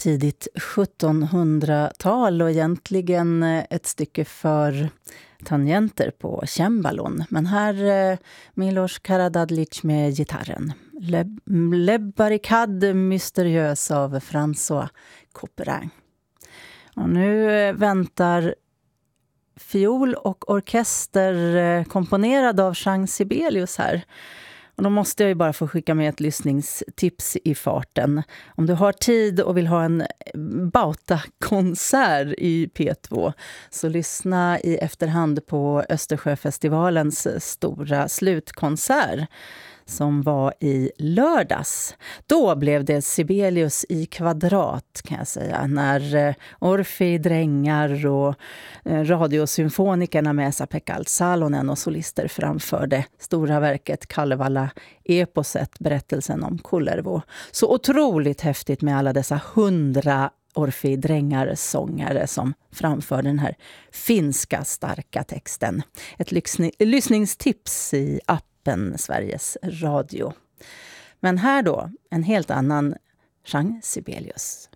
tidigt 1700-tal och egentligen ett stycke för tangenter på cembalon. Men här Milos Karadadlic med gitarren. Le Barricade Mystérieuse av François Couperin. Och nu väntar fiol och orkester komponerad av Jean Sibelius här. Och då måste jag ju bara få skicka med ett lyssningstips i farten. Om du har tid och vill ha en Bauta-konsert i P2 så lyssna i efterhand på Östersjöfestivalens stora slutkonsert som var i lördags. Då blev det Sibelius i kvadrat kan jag säga, när Orfei drängar och radiosymfonikerna med Esa-Pekka Salonen och solister framförde stora verket Kalevala eposet, berättelsen om Kullervo. Så otroligt häftigt med alla dessa 100 Orfei drängar-sångare som framför den här finska starka texten. Ett lyssningstips i appen Sveriges Radio. Men här då, en helt annan Jean Sibelius.